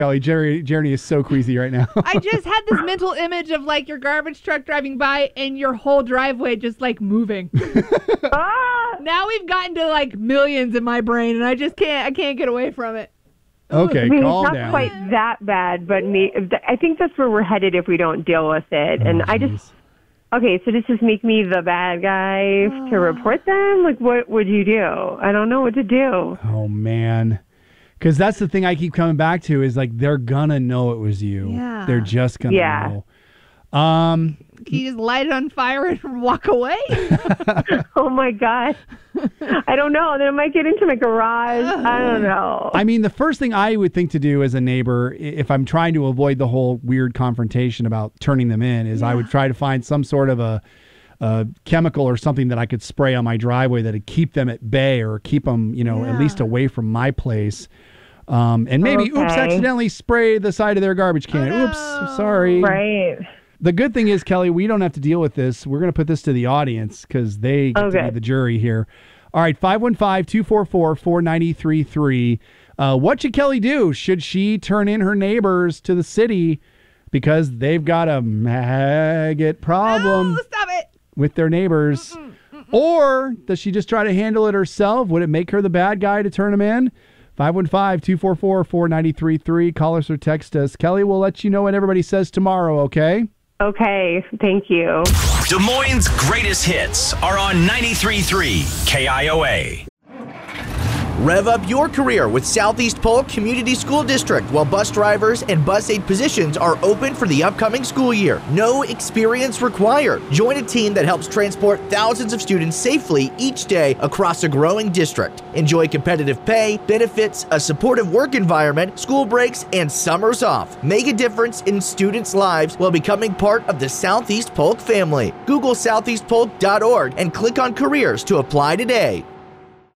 Kelly, Jeremy is so queasy right now. I just had this mental image of like your garbage truck driving by and your whole driveway just like moving. Now we've gotten to like millions in my brain, and I can't get away from it. Okay, I mean, calm it's not down. quite that bad, but I think that's where we're headed if we don't deal with it. And okay, so does this make me the bad guy to report them? Like, what would you do? I don't know what to do. Oh, man. Because that's the thing I keep coming back to is like they're gonna know it was you. Yeah. They're just gonna know. Can you just light it on fire and walk away? Oh my God. I don't know. Then I might get into my garage. I don't know. I mean, the first thing I would think to do as a neighbor, if I'm trying to avoid the whole weird confrontation about turning them in, is I would try to find some sort of a chemical or something that I could spray on my driveway that would keep them at bay or keep them, at least away from my place. And maybe, accidentally spray the side of their garbage can. Oops, sorry. Right. The good thing is, Kelly, we don't have to deal with this. We're going to put this to the audience because they get to be the jury here. All right, 515-244-4933. What should Kelly do? Should she turn in her neighbors to the city because they've got a maggot problem with their neighbors? Or does she just try to handle it herself? Would it make her the bad guy to turn them in? 515-244-4933. Call us or text us. Kelly, we'll let you know what everybody says tomorrow, okay? Okay, thank you. Des Moines' greatest hits are on 93.3 KIOA. Rev up your career with Southeast Polk Community School District while bus drivers and bus aide positions are open for the upcoming school year. No experience required. Join a team that helps transport thousands of students safely each day across a growing district. Enjoy competitive pay, benefits, a supportive work environment, school breaks, and summers off. Make a difference in students' lives while becoming part of the Southeast Polk family. Google southeastpolk.org and click on careers to apply today.